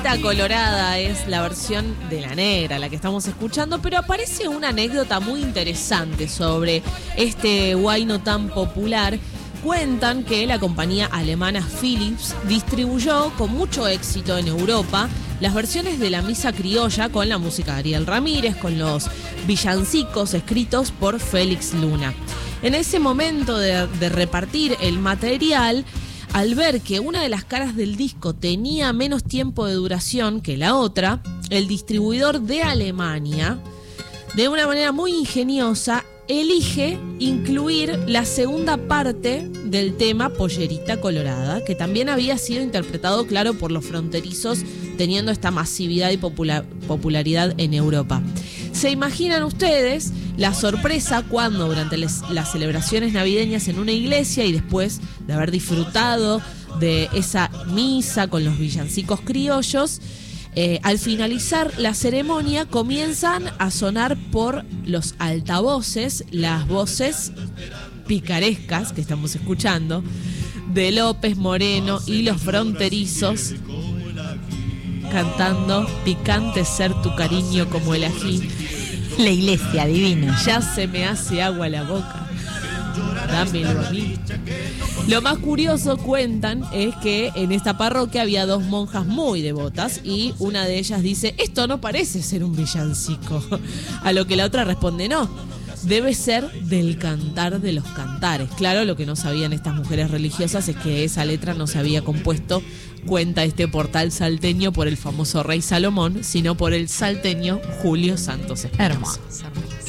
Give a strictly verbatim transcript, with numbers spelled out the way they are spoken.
Colorada es la versión de La Negra, la que estamos escuchando, pero aparece una anécdota muy interesante sobre este huayno tan popular. Cuentan que la compañía alemana Philips distribuyó con mucho éxito en Europa las versiones de la misa criolla con la música de Ariel Ramírez, con los villancicos escritos por Félix Luna. En ese momento de, de repartir el material, al ver que una de las caras del disco tenía menos tiempo de duración que la otra, el distribuidor de Alemania, de una manera muy ingeniosa, elige incluir la segunda parte del tema Pollerita Colorada, que también había sido interpretado, claro, por los fronterizos, teniendo esta masividad y popular, popularidad en Europa. ¿Se imaginan ustedes la sorpresa cuando durante les, las celebraciones navideñas en una iglesia y después de haber disfrutado de esa misa con los villancicos criollos, eh, al finalizar la ceremonia comienzan a sonar por los altavoces las voces picarescas que estamos escuchando de López Moreno y los fronterizos cantando "Picante ser tu cariño como el ají"? La iglesia, divina. Ya se me hace agua la boca, dámelo a mí. Lo más curioso, cuentan, es que en esta parroquia había dos monjas muy devotas y una de ellas dice: esto no parece ser un villancico. A lo que la otra responde: no, debe ser del Cantar de los Cantares. Claro, lo que no sabían estas mujeres religiosas es que esa letra no se había compuesto, cuenta este portal salteño, por el famoso rey Salomón, sino por el salteño Julio Santos Espinosa. Hermoso.